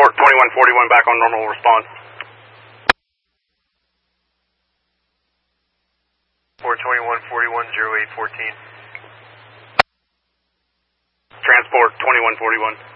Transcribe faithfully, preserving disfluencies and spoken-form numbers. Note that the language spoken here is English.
Transport twenty-one forty-one back on normal response. four twenty-one forty-one zero eight fourteen. Transport twenty-one forty-one.